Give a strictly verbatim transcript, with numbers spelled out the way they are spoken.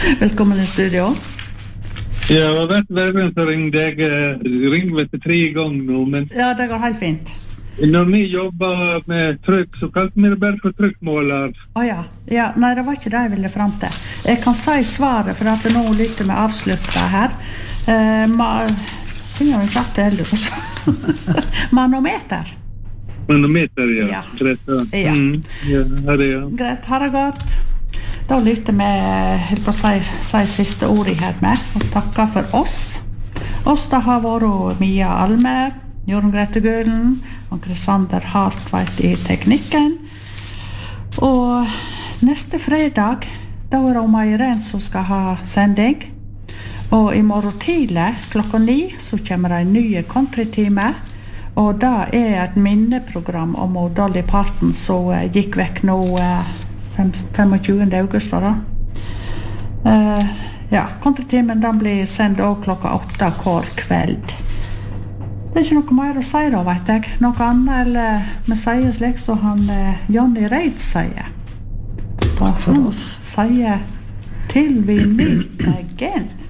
Velkommen i studio. Ja, jeg vet hvem som ringte. Jeg ringte vet tre ganger nå, men... Ja, det går helt fint. Når vi jobber med trykk, så kalte vi det bare for trykkmåler. Å ja. ja, nei, det var ikke det jeg ville frem til. Jeg kan si svaret, for at nå lytter vi avsluttet her. Uh, ma... Finner vi klart det heller også. Manometer. Manometer, ja. Ja. Greit, ja. Ja. Mm, ja, her er ja. Greit, har det gått. Da lytter vi, helt på å si, si siste ordet her med, og takker for oss. Oss da har vært Mia Alme, Jorunn Grete Gølen, og Krisander Hartveit i teknikken. Og neste fredag, da er det Oma Irene som skal ha sending. Og i morgen tidlig, klokka ni, så kommer det en ny countrytime. Og det er et minneprogram om Dolly Parton som gikk vekk nå tjuefem august, var det. Uh, ja, countrytimen den blir sendt også klokka åtte hver kveld. Det er ikke noe mer å si da, vet jeg. Noe annet, eller vi sier slik som han uh, Johnny Reid sier. Takk for oss. Sier til vi meet again.